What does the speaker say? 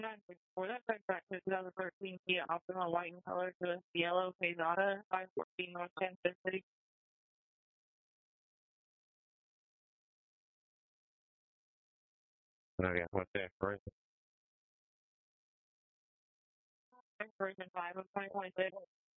For that back to 2013 Kia Optima white in color to a yellow Pesada 514 North Kansas City. Okay, what's the expiration? Expiration 5 of 2026.